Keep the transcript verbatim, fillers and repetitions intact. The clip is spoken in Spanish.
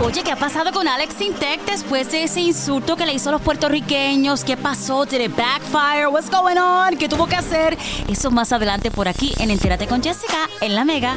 Oye, ¿qué ha pasado con Alex Sintek después de ese insulto que le hizo a los puertorriqueños? ¿Qué pasó? ¿Did it backfire? What's going on? ¿Qué tuvo que hacer? Eso más adelante por aquí en Entérate con Jessica en La Mega.